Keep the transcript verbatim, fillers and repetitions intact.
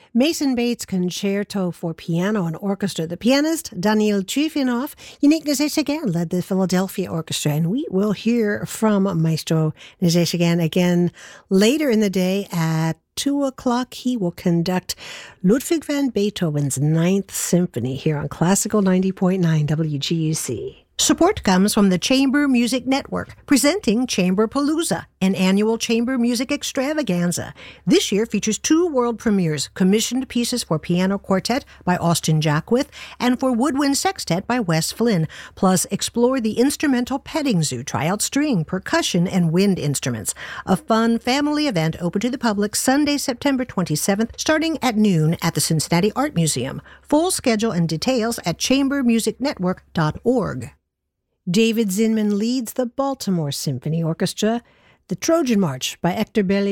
Mason Bates Concerto for Piano and Orchestra. The pianist, Daniil Trifonov, Yannick Nézet-Séguin led the Philadelphia Orchestra, and we will hear from Maestro Nézet-Séguin again later in the day at two o'clock. He will conduct Ludwig van Beethoven's Ninth Symphony here on Classical ninety point nine W G U C. Support comes from the Chamber Music Network, presenting Chamberpalooza, an annual chamber music extravaganza. This year features two world premieres, commissioned pieces for piano quartet by Austin Jackwith and for woodwind sextet by Wes Flynn. Plus, explore the instrumental petting zoo, try out string, percussion, and wind instruments. A fun family event open to the public Sunday, September twenty-seventh, starting at noon at the Cincinnati Art Museum. Full schedule and details at chamber music network dot org. David Zinman leads the Baltimore Symphony Orchestra, the Trojan March by Hector Berlioz.